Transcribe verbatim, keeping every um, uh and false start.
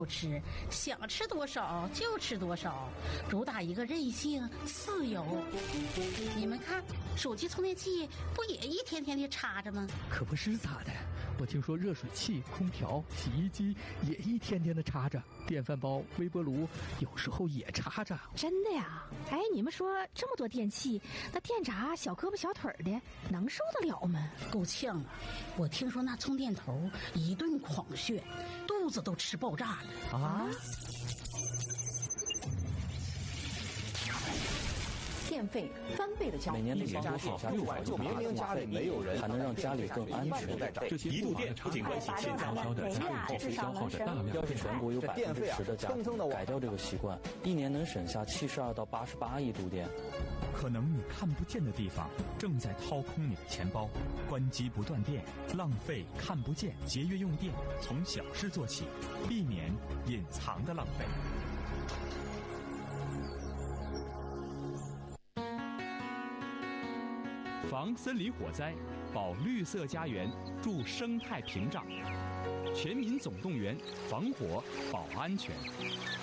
吃，想吃多少就吃多少，主打一个任性自由。你们看，手机充电器不也一天天的插着吗？ 可不是咋的，我听说热水器、空调、洗衣机也一天天的插着，电饭煲、微波炉有时候也插着。 真的呀？哎，你们说这么多电器，那电闸小胳膊小腿的能受得了吗？ 够呛啊！我听说那充电头一顿狂炫，肚子都吃爆炸了啊！ 电费翻倍的交易， 每年的年多省下六百就明明家里没有人，还能让家里更安全。 这些一度电不仅关系现在烧的家用后费消耗的大量， 要是全国有百分之十的家庭改掉这个习惯，一年能省下七十二到八十八亿度电。 可能你看不见的地方正在掏空你的钱包，关机不断电，浪费看不见，节约用电，从小事做起，避免隐藏的浪费。 防森林火灾，保绿色家园，筑生态屏障，全民总动员，防火保安全。